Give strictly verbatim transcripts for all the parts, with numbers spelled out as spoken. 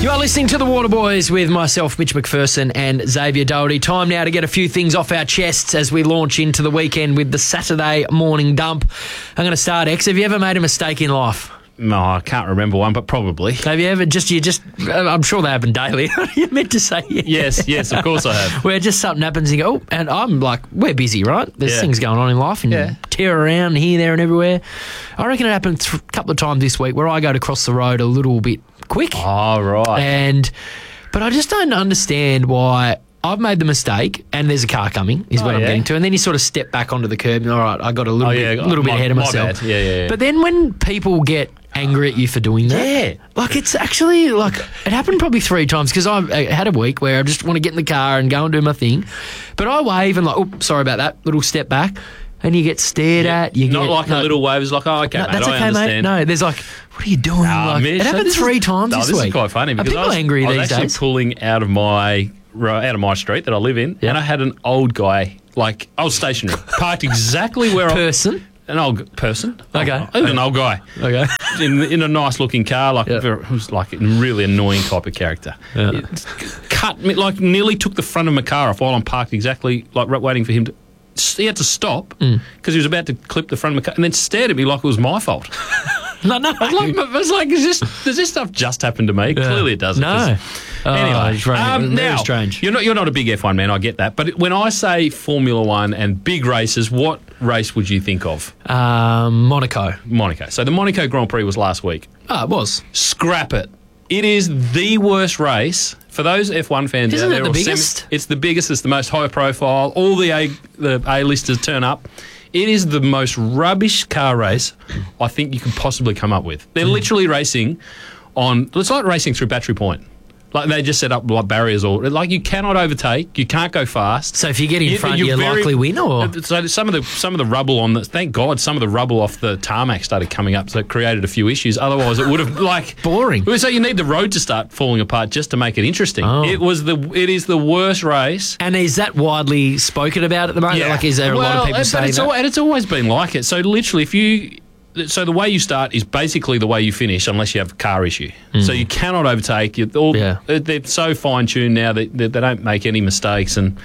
You are listening to The Waterboys with myself, Mitch McPherson, and Xavier Doherty. Time now to get a few things off our chests as we launch into the weekend with the Saturday morning dump. I'm going to start, X. Have you ever made a mistake in life? No, I can't remember one, but probably. Have you ever just, you just, I'm sure they happen daily. You meant to say yes. Yes, yes, of course I have. Where just something happens and you go, oh, and I'm like, we're busy, right? There's Yeah. things going on in life and Yeah. you tear around here, there and everywhere. I reckon it happened th- a couple of times this week where I go to cross the road a little bit quick. Oh, right. And, but I just don't understand why I've made the mistake and there's a car coming is Oh, what I'm yeah. getting to. And then you sort of step back onto the curb and, all right, I got a little Oh, bit, yeah, little bit my- ahead of my myself. bad. Yeah, yeah, yeah. But then when people get angry at you for doing that, Yeah. like it's actually like it happened probably three times because I I had a week where I just want to get in the car and go and do my thing, but I wave and like, oh, sorry about that, little step back, and you get stared at. You Not get, like no, a little wave. It's like, oh, okay, no, mate, that's I okay, mate. understand. No, there's like, what are you doing? Ah, like, Mitch, it so happened this is- three times No, this, this week. is quite funny Are because people I was, angry I was these actually days? pulling out of my right, out of my street that I live in, Yeah. and I had an old guy, like I was stationary, parked exactly where I Person. an old g- person, Okay. oh, an old guy. Okay. In, in a nice looking car, like Yeah. very, it was like a really annoying type of character. Yeah. It cut me, like nearly took the front of my car off while I'm parked exactly like right, waiting for him to. He had to stop because Mm. he was about to clip the front of my car and then stared at me like it was my fault. No, no. I was like, I was like, is this, does this stuff just happen to me? Yeah. Clearly it doesn't. No. 'cause- Oh, Anyway, it's very- um, very now, strange. You're not, you're not a big F one man, I get that. But when I say Formula One and big races, what race would you think of? Um, Monaco. Monaco. So the Monaco Grand Prix was last week. Oh, it was. Scrap it. It is the worst race for those F one fans. Isn't out it there the or biggest? It's the biggest. It's the most high profile. All the A the A-listers turn up. It is the most rubbish car race I think you could possibly come up with. They're literally racing on. It's like racing through Battery Point. Like they just set up like barriers or like you cannot overtake. You can't go fast. So if you get in You- front, you're you very- likely win, or So some of the some of the rubble on the thank God some of the rubble off the tarmac started coming up, so it created a few issues. Otherwise, it would have like boring. So you need the road to start falling apart just to make it interesting. Oh. It was the it is the worst race. And is that widely spoken about at the moment? Like, is there a lot Well, of people but saying it's that? al- and it's always been like it. So literally, if you so the way you start is basically the way you finish, unless you have a car issue. So you cannot overtake. You all Yeah. they're so fine tuned now that they, they don't make any mistakes and.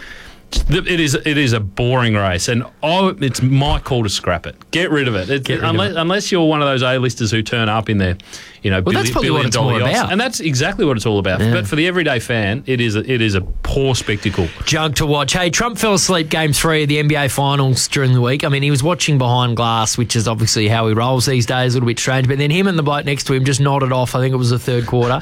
It is it is a boring race, and I, it's my call to scrap it. Get rid of it. It- Get rid of unless, it. unless you're one of those A-listers who turn up in their, you know, Well, that's billion, probably what billion it's dollar more yachts. about. And that's exactly what it's all about. Yeah. But for the everyday fan, it is a, it is a poor spectacle. Junk to watch. Hey, Trump fell asleep game three of the N B A Finals during the week. I mean, he was watching behind glass, which is obviously how he rolls these days, a little bit strange. But then him and the bloke next to him just nodded off. I think it was the third quarter.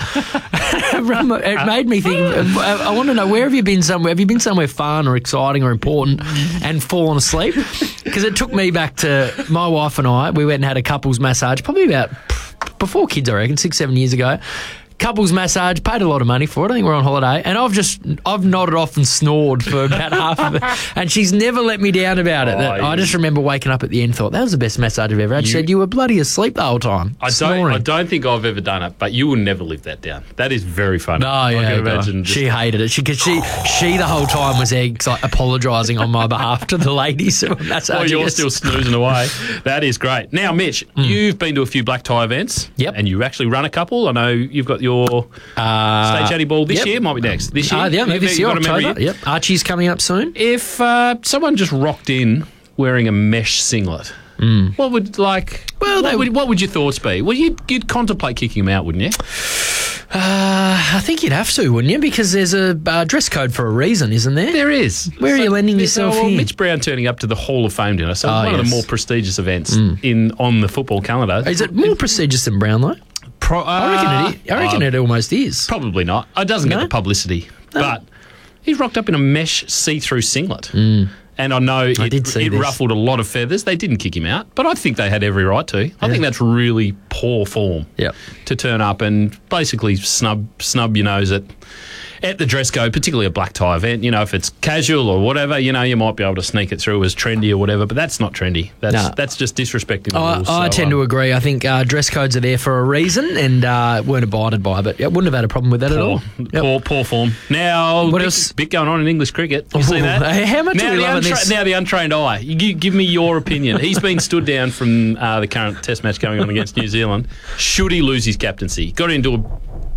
It made me think, I, I want to know, where have you been somewhere? Have you been somewhere fun or exciting or important and fallen asleep? Because it took me back to my wife and I. We went and had a couples massage, probably about before kids, I reckon, six, seven years ago. Couples massage, paid a lot of money for it. I think we're on holiday, and I've just I've nodded off and snored for about half of it, and she's never let me down about it. Oh, That- I you- just remember waking up at the end, thought that was the best massage I've ever had. She said you were bloody asleep the whole time. I don't, snoring. I don't think I've ever done it, but you will never live that down. That is very funny. No, I yeah, can God. imagine. just- she hated it. She because she she the whole time was ex- like, apologising on my behalf to the ladies who were massaging Well, you're us. still snoozing away. That is great. Now, Mitch, you've been to a few black tie events. Yep. And you actually run a couple. I know you've got your Uh, State Chatty Ball this yep. year. Might be next. This year. Uh, yeah, maybe You've- this year, you've got a memory October. year? Yep, Archie's coming up soon. If uh, someone just rocked in wearing a mesh singlet, what would like? Well, what they- would, what would your thoughts be? Well, you'd, you'd contemplate kicking them out, wouldn't you? Uh, I think you'd have to, wouldn't you? Because there's a uh, dress code for a reason, isn't there? There is. Where are you lending there's- yourself well, here? Mitch Brown turning up to the Hall of Fame dinner, so Oh, one of yes. the more prestigious events in on the football calendar. Is it more prestigious than Brownlow? Pro, uh, I reckon it. I reckon uh, it almost is. Probably not. It doesn't No? get the publicity, but he's rocked up in a mesh see-through singlet. And I know it, did see it this. ruffled a lot of feathers. They didn't kick him out, but I think they had every right to. I think that's really poor form Yep. to turn up and basically snub snub your nose at at the dress code, particularly a black tie event. You know, if it's casual or whatever, you know, you might be able to sneak it through as trendy or whatever, but that's not trendy. That's No. that's just disrespecting the I, rules. I So, tend um, to agree. I think uh, dress codes are there for a reason and uh, weren't abided by, but I wouldn't have had a problem with that at all. Poor, Yep. poor, poor form. Now, What bit, else? bit going on in English cricket. You see Ooh, that? how much now, are we the loving this? now the untrained eye. You gi- give me your opinion. He's been stood down from uh, the current Test match going on against New Zealand. Should he lose his captaincy? Got into a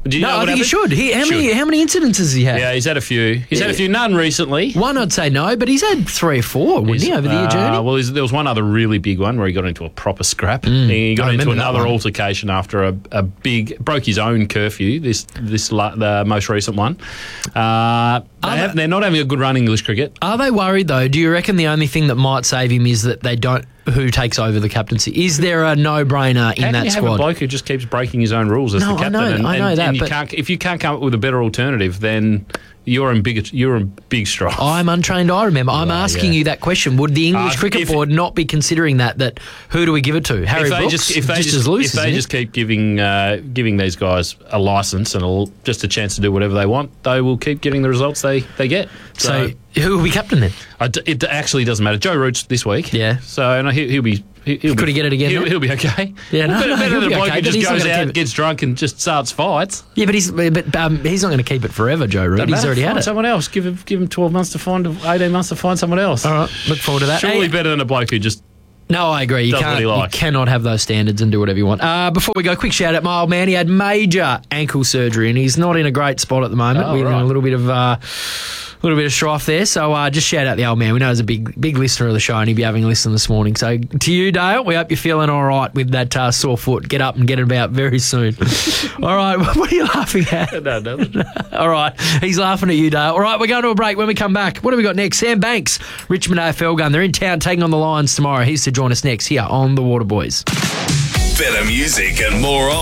Do you no, know I what think he happened? should. He, how many Should. how many incidences has he had? Yeah, he's had a few. He's had a few. None recently. One, I'd say no, but he's had three or four, wouldn't he, over the year Uh, journey? well, he's- there was one other really big one where he got into a proper scrap. He got I into remember that another one. altercation after a, a big broke his own curfew. This this la- the most recent one. Uh, they Are have, they- they're not having a good run English cricket. Are they worried, though? Do you reckon the only thing that might save him is that they don't who takes over the captaincy? Is there a no-brainer How in can that you have a squad? bloke who just keeps breaking his own rules as No, the I captain? know- and, I know and- that, and you but- can't, if you can't come up with a better alternative, then you're in big you're in big strife. I'm untrained, I remember. I'm Right, asking yeah. you that question. Would the English Uh, Cricket if- Board not be considering that? That who do we give it to? Harry if they Brooks? just if they just, as loose, if they isn't he? just keep giving uh, giving these guys a license and a, just a chance to do whatever they want, they will keep getting the results they, they get. So, who will be captain then? I d- it actually doesn't matter. Joe Root's this week. Yeah. So no, he, he'll be. He, he'll Could be, he get it again He'll, then? he'll be okay. Yeah, no, better, no, better he'll than be a bloke okay, who but just he's not goes gonna out, keep it- gets drunk, and just starts fights. Yeah, but he's but um, he's not going to keep it forever, Joe Root. Doesn't He's matter. already had Find it. someone else. Give him give him twelve months to find, eighteen months to find someone else. All right, look forward to that. Surely Hey, better than a bloke who just. No, I agree. You Does what can't. he You likes. cannot have those standards and do whatever you want. Uh, before we go, quick shout out, my old man. He had major ankle surgery, and he's not in a great spot at the moment. Oh, We're in right. a little bit of. Uh, A little bit of strife there, so uh, just shout out the old man. We know he's a big, big listener of the show, and he'll be having a listen this morning. So to you, Dale, we hope you're feeling all right with that uh, sore foot. Get up and get about very soon. All right, what are you laughing at? No, no. All right, he's laughing at you, Dale. All right, we're going to a break. When we come back, what do we got next? Sam Banks, Richmond A F L gun. They're in town taking on the Lions tomorrow. He's to join us next here on The Water Boys. Better music and more on